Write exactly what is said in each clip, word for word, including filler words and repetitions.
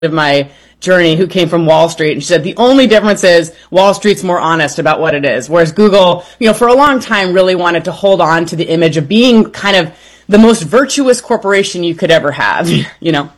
of my journey who came from Wall Street, and she said the only difference is Wall Street's more honest about what it is, whereas Google, you know, for a long time really wanted to hold on to the image of being kind of the most virtuous corporation you could ever have, you know.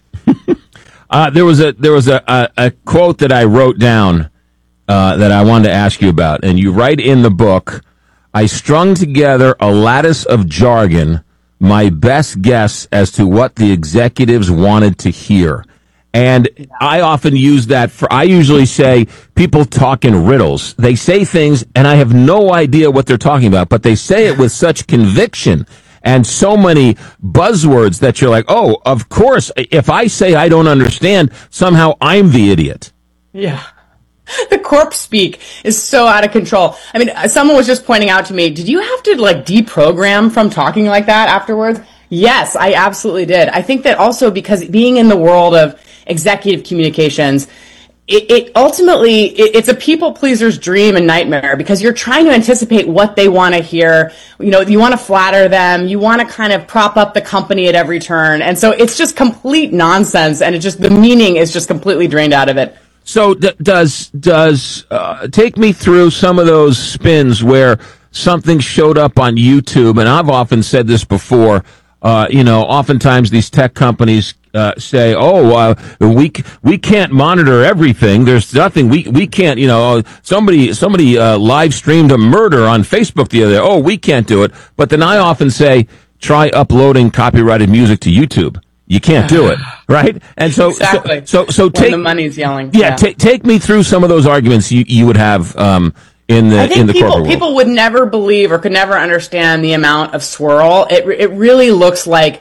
uh, there was a there was a, a, a quote that I wrote down uh, that I wanted to ask you about, and you write in the book, "I strung together a lattice of jargon, my best guess as to what the executives wanted to hear." And I often use that for, I usually say people talk in riddles. They say things and I have no idea what they're talking about, but they say it with such conviction and so many buzzwords that you're like, oh, of course, if I say I don't understand, somehow I'm the idiot. Yeah. The corpse speak is so out of control. I mean, someone was just pointing out to me, did you have to like deprogram from talking like that afterwards? Yes, I absolutely did. I think that also because being in the world of executive communications, it, it ultimately, it, it's a people pleaser's dream and nightmare because you're trying to anticipate what they want to hear. You know, you want to flatter them. You want to kind of prop up the company at every turn. And so it's just complete nonsense. And it just, the meaning is just completely drained out of it. So d- does, does, uh, take me through some of those spins where something showed up on YouTube. And I've often said this before. Uh, you know, oftentimes these tech companies uh, say, "Oh, uh, we we can't monitor everything. There's nothing we we can't." You know, somebody somebody uh, live streamed a murder on Facebook the other day. Oh, we can't do it. But then I often say, try uploading copyrighted music to YouTube. You can't do it, right? And so, exactly. so so so when take the money's yelling. Yeah, yeah. T- take me through some of those arguments you you would have. Um, In the, I think in the people corporate world. people would never believe or could never understand the amount of swirl. It it really looks like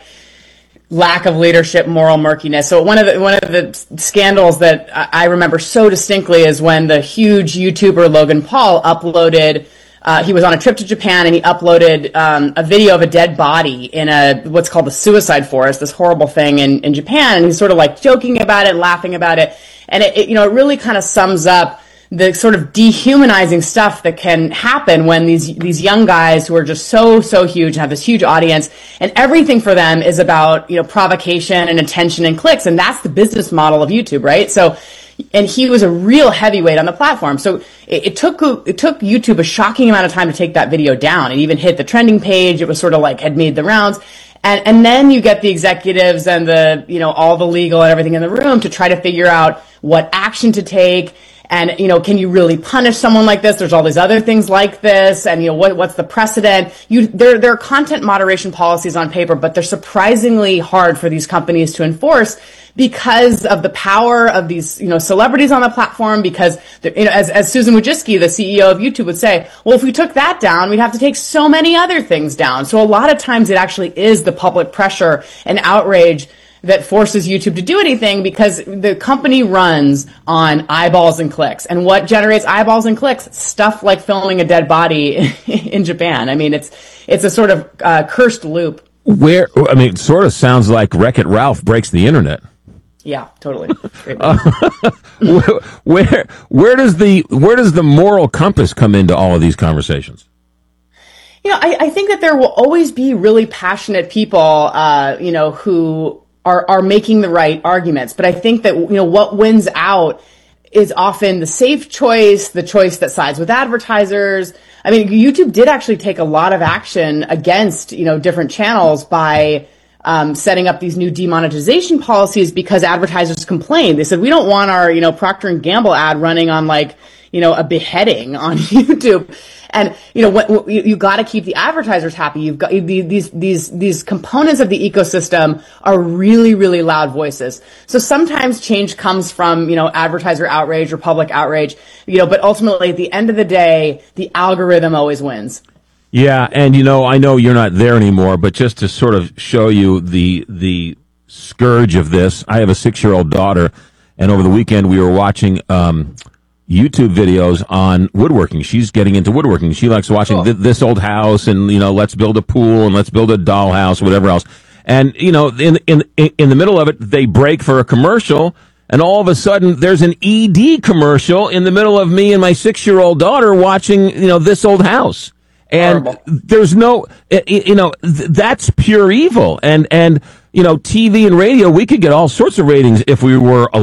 lack of leadership, moral murkiness. So one of the one of the scandals that I remember so distinctly is when the huge YouTuber Logan Paul uploaded. Uh, he was on a trip to Japan and he uploaded um, a video of a dead body in a what's called the suicide forest, this horrible thing in, in Japan. And he's sort of like joking about it, laughing about it, and it, it you know it really kind of sums up the sort of dehumanizing stuff that can happen when these these young guys who are just so so huge have this huge audience and everything for them is about you know provocation and attention and clicks, and that's the business model of YouTube, right? So, and he was a real heavyweight on the platform. So it, it took it took YouTube a shocking amount of time to take that video down. It even hit the trending page. It was sort of like had made the rounds. And, and then you get the executives and the, you know, all the legal and everything in the room to try to figure out what action to take. And, you know, can you really punish someone like this? There's all these other things like this. And, you know, what, what's the precedent? You, there, there are content moderation policies on paper, but they're surprisingly hard for these companies to enforce because of the power of these, you know, celebrities on the platform, because, you know, as, as Susan Wojcicki, the C E O of YouTube, would say, well, if we took that down, we'd have to take so many other things down. So a lot of times it actually is the public pressure and outrage that forces YouTube to do anything, because the company runs on eyeballs and clicks. And what generates eyeballs and clicks? Stuff like filming a dead body in Japan. I mean, it's it's a sort of uh, cursed loop. Where, I mean, it sort of sounds like Wreck-It Ralph breaks the internet. Yeah, totally. uh, where, where where does the where does the moral compass come into all of these conversations? You know, I, I think that there will always be really passionate people, uh, you know, who are are making the right arguments. But I think that, you know, what wins out is often the safe choice, the choice that sides with advertisers. I mean, YouTube did actually take a lot of action against, you know, different channels by um, setting up these new demonetization policies because advertisers complained. They said, we don't want our, you know, Procter and Gamble ad running on like, you know, a beheading on YouTube. And, you know, what, you, you got to keep the advertisers happy. You've got these, these, these components of the ecosystem are really, really loud voices. So sometimes change comes from, you know, advertiser outrage or public outrage, you know, but ultimately at the end of the day, the algorithm always wins. Yeah. And, you know, I know you're not there anymore, but just to sort of show you the, the scourge of this, I have a six year old daughter, and over the weekend we were watching, um, YouTube videos on woodworking. She's getting into woodworking. She likes watching cool. th- this old house and, you know, let's build a pool and let's build a dollhouse, whatever else. And, you know, in, in, in the middle of it, they break for a commercial, and all of a sudden there's an E D commercial in the middle of me and my six year old daughter watching, you know, this old house. And Horrible. there's no, you know, that's pure evil. And, and, you know, T V and radio, we could get all sorts of ratings if we were